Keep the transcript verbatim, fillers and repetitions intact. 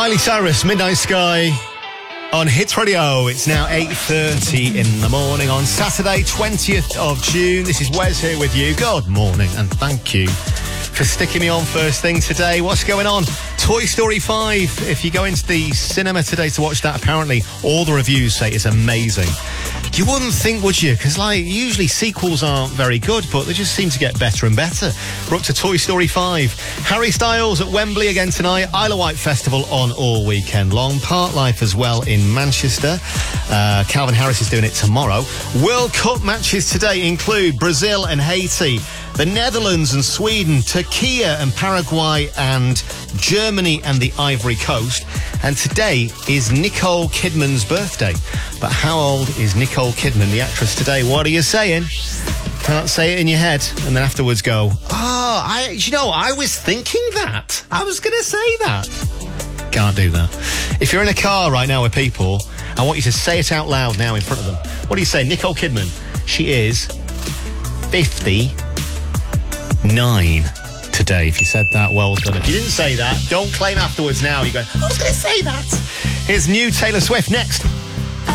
Miley Cyrus, Midnight Sky on Hits Radio. It's now eight thirty in the morning on Saturday, twentieth of June. This is Wes here with you. Good morning and thank you for sticking me on first thing today. What's going on? Toy Story five. If you go into the cinema today to watch that, apparently all the reviews say it's amazing. You wouldn't think, would you? Because, like, usually sequels aren't very good, but they just seem to get better and better. We're up to Toy Story five. Harry Styles at Wembley again tonight. Isle of Wight Festival on all weekend long. Park Life as well in Manchester. Uh, Calvin Harris is doing it tomorrow. World Cup matches today include Brazil and Haiti, the Netherlands and Sweden, Turkey and Paraguay, and Germany and the Ivory Coast. And today is Nicole Kidman's birthday. But how old is Nicole Kidman, the actress, today? What are you saying? Can't say it in your head and then afterwards go, oh, I, you know, I was thinking that. I was going to say that. Can't do that. If you're in a car right now with people, I want you to say it out loud now in front of them. What do you say? Nicole Kidman. She is fifty-nine today. If you said that, well done. If you didn't say that, don't claim afterwards now. You go, I was going to say that. Here's new Taylor Swift next.